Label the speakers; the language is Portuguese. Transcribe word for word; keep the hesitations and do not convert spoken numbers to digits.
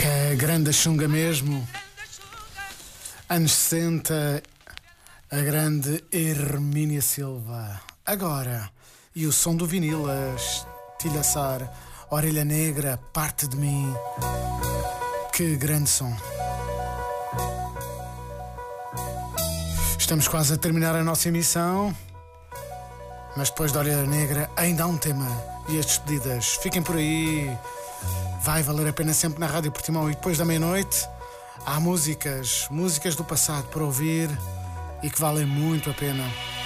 Speaker 1: Que grande chunga mesmo. Anos sessenta, a grande Hermínia Silva. Agora, e o som do vinil a estilhaçar, Orelha Negra, parte de mim. Que grande som. Estamos quase a terminar a nossa emissão, mas depois da Orelha Negra ainda há um tema e as despedidas. Fiquem por aí. Vai valer a pena sempre na Rádio Portimão. E depois da meia-noite há músicas, músicas do passado para ouvir e que valem muito a pena.